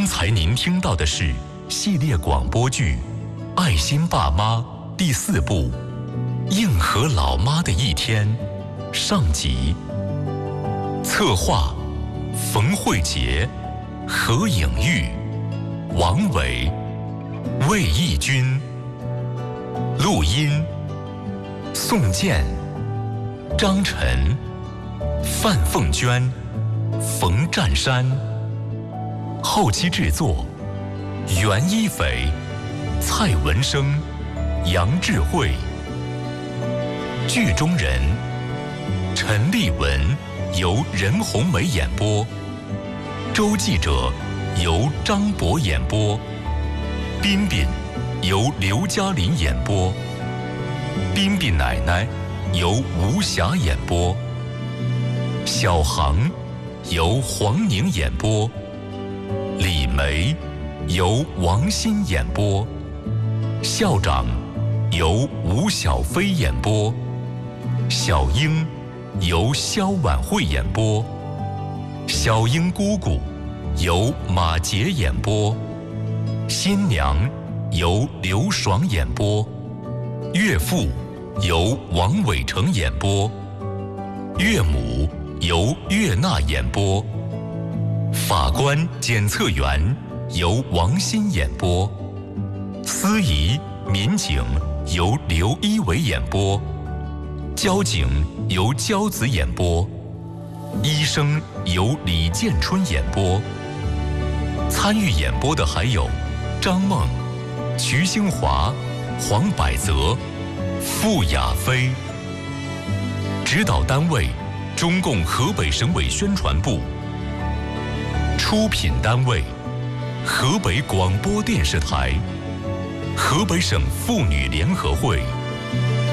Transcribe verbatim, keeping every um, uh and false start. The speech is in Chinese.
刚才您听到的是系列广播剧《爱心爸妈》第四部《硬核老妈的一天》上集。策划：冯慧杰、何颖玉、王伟、魏义军。录音：宋健、张晨、范凤娟、冯占山。后期制作：袁一斐、蔡文生、杨智慧。剧中人：陈丽文由任红梅演播，周记者由张博演播，彬彬由刘嘉玲演播，彬彬奶奶由吴霞演播，小航由黄宁演播，李梅由王鑫演播，校长由吴小飞演播，小英由肖婉慧演播，小英姑姑由马杰演播，新娘由刘爽演播，岳父由王伟成演播，岳母由岳娜演播，法官检测员由王鑫演播，司仪民警由刘一伟演播，交警由焦子演播，医生由李建春演播。参与演播的还有张梦、瞿兴华、黄百泽、傅亚飞。指导单位：中共河北省委宣传部。出品单位：河北广播电视台、河北省妇女联合会。